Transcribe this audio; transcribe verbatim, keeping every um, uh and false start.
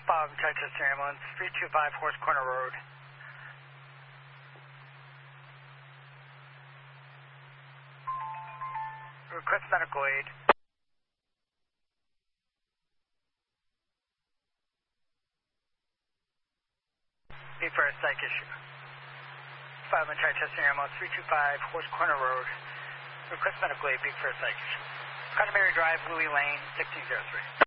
Bob, Chichester Ambulance, three two five Horse Corner Road. Request medical aid. Be for a psych issue. Bob, Chichester Ambulance, three two five Horse Corner Road. Request medical aid, be for a psych issue. Connemara Drive, Louis Lane, sixteen oh three.